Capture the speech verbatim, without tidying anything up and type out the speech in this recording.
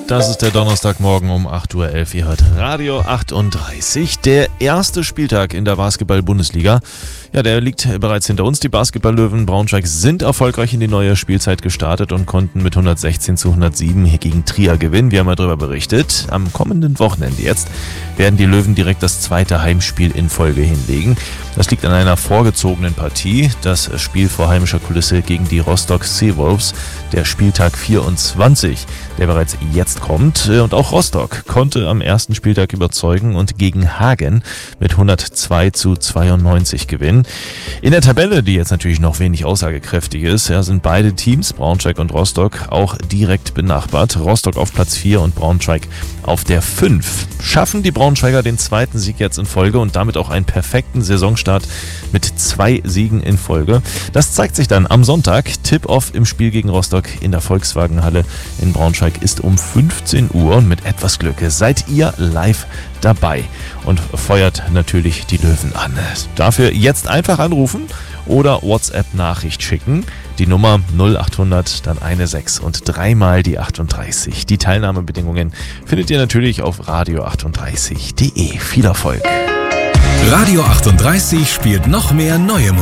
Das ist der Donnerstagmorgen um acht Uhr elf. Ihr hört Radio achtunddreißig. Der erste Spieltag in der Basketball-Bundesliga. Ja, der liegt bereits hinter uns. Die Basketball-Löwen Braunschweig sind erfolgreich in die neue Spielzeit gestartet und konnten mit hundertsechzehn zu hundertsieben hier gegen Trier gewinnen. Wir haben ja darüber berichtet. Am kommenden Wochenende jetzt werden die Löwen direkt das zweite Heimspiel in Folge hinlegen. Das liegt an einer vorgezogenen Partie. Das Spiel vor heimischer Kulisse gegen die Rostock Seawolves. Der Spieltag vierundzwanzig, der bereits jetzt kommt. Und auch Rostock konnte am ersten Spieltag überzeugen und gegen Hagen mit hundertzwei zu zweiundneunzig gewinnen. In der Tabelle, die jetzt natürlich noch wenig aussagekräftig ist, ja, sind beide Teams, Braunschweig und Rostock, auch direkt benachbart. Rostock auf Platz vier und Braunschweig auf der fünf. Schaffen die Braunschweiger den zweiten Sieg jetzt in Folge und damit auch einen perfekten Saisonstart mit zwei Siegen in Folge. Das zeigt sich dann am Sonntag. Tip-Off im Spiel gegen Rostock in der Volkswagenhalle in Braunschweig ist um fünfzehn Uhr und mit etwas Glück seid ihr live dabei und feuert natürlich die Löwen an. Dafür jetzt einfach anrufen oder WhatsApp-Nachricht schicken. Die Nummer null achthundert, dann eine sechs und dreimal die achtunddreißig. Die Teilnahmebedingungen findet ihr natürlich auf radio achtunddreißig punkt de. Viel Erfolg! Radio achtunddreißig spielt noch mehr neue Musik.